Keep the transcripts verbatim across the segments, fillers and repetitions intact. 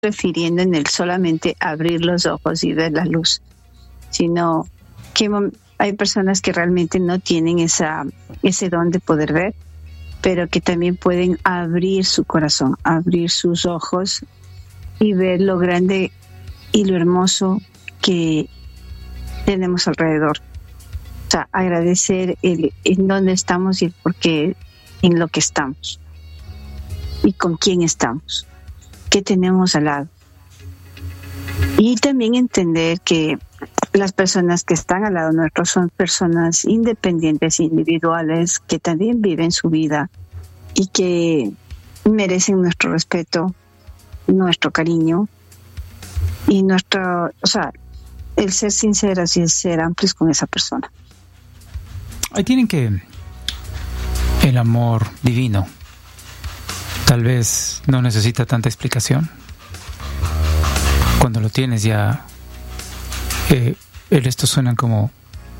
refiriendo en el solamente abrir los ojos y ver la luz, sino que hay personas que realmente no tienen esa, ese don de poder ver, pero que también pueden abrir su corazón, abrir sus ojos y ver lo grande y lo hermoso que tenemos alrededor. O sea, agradecer el, en dónde estamos y el por qué, en lo que estamos y con quién estamos, qué tenemos al lado. Y también entender que las personas que están al lado nuestro son personas independientes, individuales, que también viven su vida y que merecen nuestro respeto, nuestro cariño y nuestro, o sea, el ser sinceros y el ser amplios con esa persona. Ahí tienen que el amor divino tal vez no necesita tanta explicación. Cuando lo tienes ya, eh, estos suenan como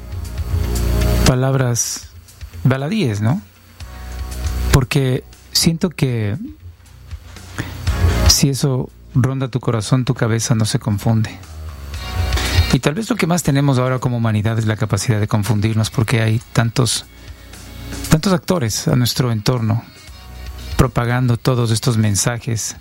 palabras baladíes, ¿no? Porque siento que si eso ronda tu corazón, tu cabeza no se confunde. Y tal vez lo que más tenemos ahora como humanidad es la capacidad de confundirnos, porque hay tantos, tantos actores a nuestro entorno propagando todos estos mensajes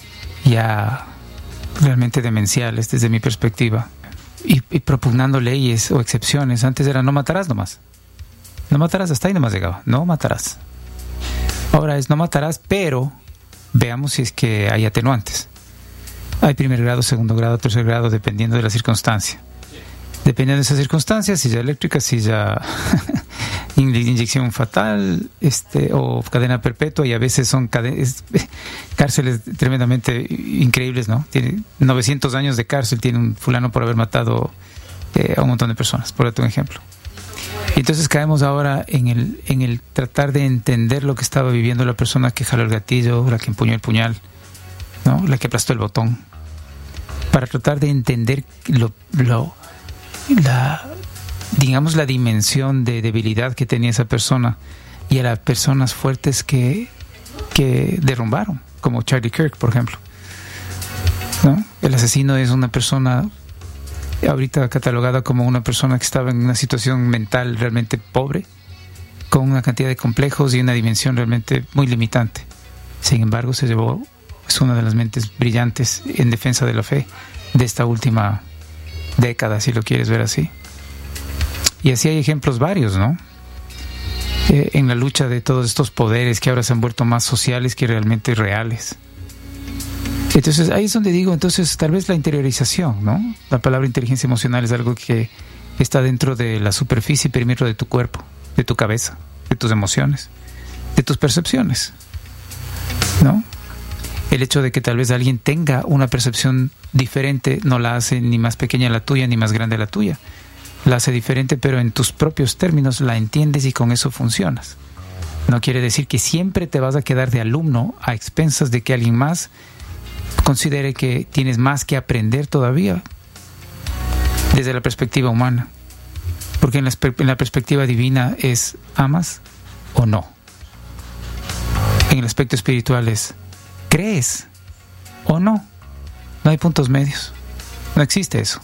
ya realmente demenciales desde mi perspectiva y, y propugnando leyes o excepciones. Antes era no matarás nomás, no matarás, hasta ahí nomás llegaba, no matarás. Ahora es no matarás, pero veamos si es que hay atenuantes. Hay primer grado, segundo grado, tercer grado, dependiendo de la circunstancia. Dependiendo de esas circunstancias, silla eléctrica, silla inyección fatal, este, o cadena perpetua, y a veces son cadenas, cárceles tremendamente increíbles, ¿no? Tiene novecientos años de cárcel, tiene un fulano por haber matado eh, a un montón de personas, por darte un ejemplo. Y entonces caemos ahora en el, en el tratar de entender lo que estaba viviendo la persona que jaló el gatillo, la que empuñó el puñal, ¿no? La que aplastó el botón, para tratar de entender lo, lo la, digamos, la dimensión de debilidad que tenía esa persona y a las personas fuertes que, que derrumbaron, como Charlie Kirk, por ejemplo, ¿no? El asesino es una persona ahorita catalogada como una persona que estaba en una situación mental realmente pobre, con una cantidad de complejos y una dimensión realmente muy limitante. Sin embargo, se llevó, es una de las mentes brillantes en defensa de la fe de esta última década, si lo quieres ver así. Y así hay ejemplos varios, ¿no? Eh, en la lucha de todos estos poderes que ahora se han vuelto más sociales que realmente reales. Entonces ahí es donde digo, entonces tal vez la interiorización, ¿no? La palabra inteligencia emocional es algo que está dentro de la superficie y perímetro de tu cuerpo, de tu cabeza, de tus emociones, de tus percepciones, ¿no? El hecho de que tal vez alguien tenga una percepción diferente no la hace ni más pequeña la tuya ni más grande la tuya. La hace diferente, pero en tus propios términos la entiendes y con eso funcionas. No quiere decir que siempre te vas a quedar de alumno a expensas de que alguien más considere que tienes más que aprender todavía desde la perspectiva humana. Porque en la, en la perspectiva divina es ¿amas o no? En el aspecto espiritual es ¿crees o no? No hay puntos medios. No existe eso.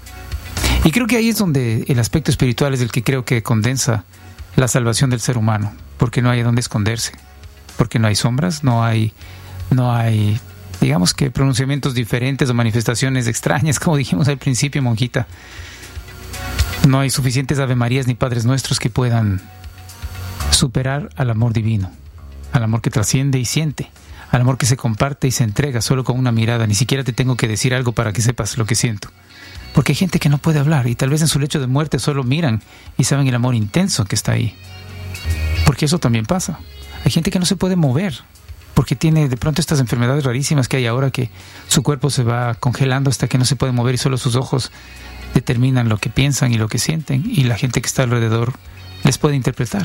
Y creo que ahí es donde el aspecto espiritual es el que creo que condensa la salvación del ser humano, porque no hay a dónde esconderse, porque no hay sombras, no hay, no hay, digamos que pronunciamientos diferentes o manifestaciones extrañas, como dijimos al principio, monjita. No hay suficientes Ave Marías ni Padres Nuestros que puedan superar al amor divino, al amor que trasciende y siente, al amor que se comparte y se entrega solo con una mirada. Ni siquiera te tengo que decir algo para que sepas lo que siento. Porque hay gente que no puede hablar y tal vez en su lecho de muerte solo miran y saben el amor intenso que está ahí. Porque eso también pasa. Hay gente que no se puede mover porque tiene de pronto estas enfermedades rarísimas que hay ahora, que su cuerpo se va congelando hasta que no se puede mover y solo sus ojos determinan lo que piensan y lo que sienten, y la gente que está alrededor les puede interpretar.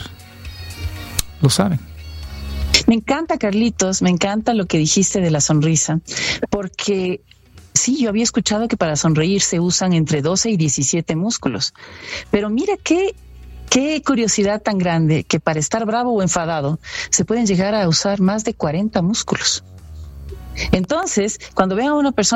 Lo saben. Me encanta, Carlitos, me encanta lo que dijiste de la sonrisa, porque sí, yo había escuchado que para sonreír se usan entre doce y diecisiete músculos, pero mira qué, qué curiosidad tan grande que para estar bravo o enfadado se pueden llegar a usar más de cuarenta músculos. Entonces, cuando vean a una persona